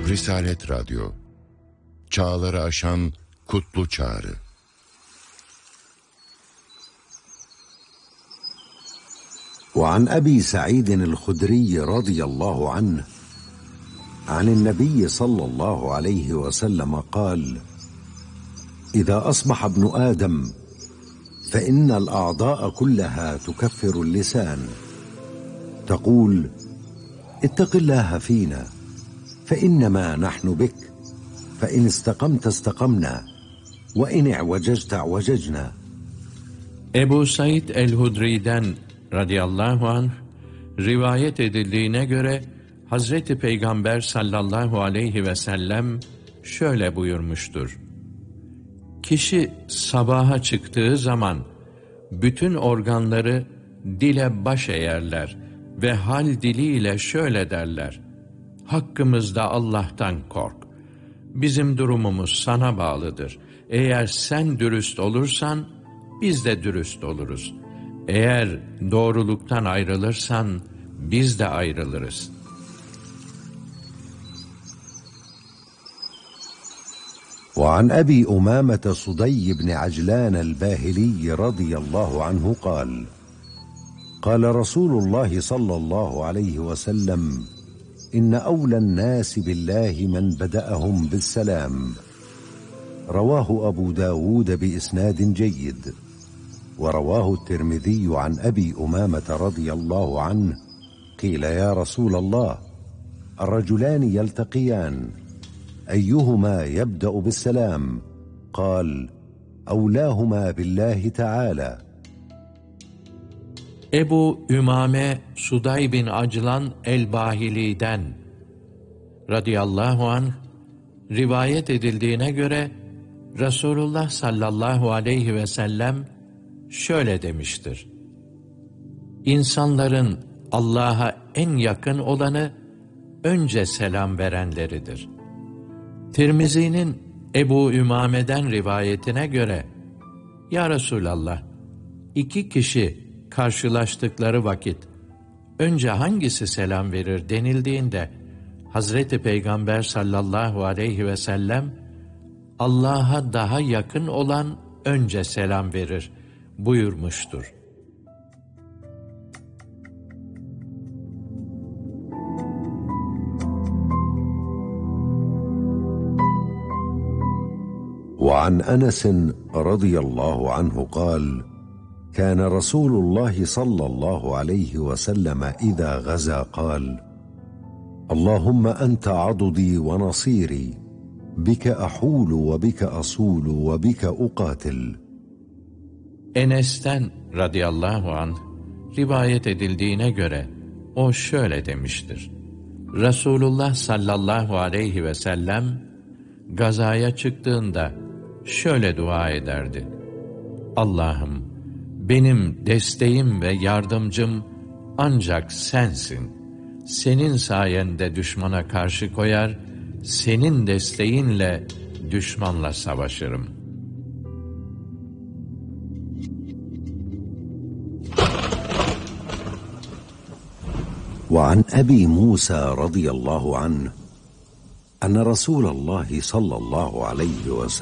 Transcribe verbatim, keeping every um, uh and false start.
Risalet Radyo, çağları aşan kutlu çağrı. وعن أبي سعيد الخدري رضي الله عنه عن النبي صلى الله عليه وسلم قال: إذا أصبح ابن آدم فإن الأعضاء كلها تكفر اللسان، تقول: اتق الله فينا فإنما نحن بك، فإن استقمت استقمنا وإن اعوججت اعوججنا. Ebu Said el-Hudri'den radıyallahu anh rivayet edildiğine göre Hazreti Peygamber sallallahu aleyhi ve sellem şöyle buyurmuştur: Kişi sabaha çıktığı zaman bütün organları dile baş eğerler ve hal diliyle şöyle derler: hakkımızda Allah'tan kork. Bizim durumumuz sana bağlıdır. Eğer sen dürüst olursan biz de dürüst oluruz. Eğer doğruluktan ayrılırsan biz de ayrılırız. وعن أبي أمامة صدي بن عجلان الباهلي رضي الله عنه قال: قال رسول الله صلى الله عليه وسلم: إن أولى الناس بالله من بدأهم بالسلام. رواه أبو داود بإسناد جيد. ورواه الترمذي عن أبي أمامة رضي الله عنه قيل: يا رسول الله، الرجلان يلتقيان أيهما يبدأ بالسلام؟ قال: أولاهما بالله تعالى. Ebu Ümame Suday bin Aclan el-Bahili'den radıyallahu anh rivayet edildiğine göre Resulullah sallallahu aleyhi ve sellem şöyle demiştir: İnsanların Allah'a en yakın olanı önce selam verenleridir. Tirmizi'nin Ebu Ümame'den rivayetine göre, Ya Resulallah, iki kişi karşılaştıkları vakit önce hangisi selam verir denildiğinde Hazreti Peygamber sallallahu aleyhi ve sellem Allah'a daha yakın olan önce selam verir buyurmuştur. وعن أنس رضي الله عنه قال: كان رسول الله صلى الله عليه وسلم إذا غزا قال: اللهم أنت عضدي ونصيري، بك أحول وبك أصول وبك أقاتل. Enes'ten radıyallahu anh rivayet edildiğine göre o şöyle demiştir: Resulullah sallallahu aleyhi ve sellem gazaya çıktığında şöyle dua ederdi: Allah'ım, benim desteğim ve yardımcım ancak sensin. Senin sayende düşmana karşı koyar, senin desteğinle düşmanla savaşırım. وعن أبي موسى رضي الله عنه أن رسول الله صلى الله عليه وسلم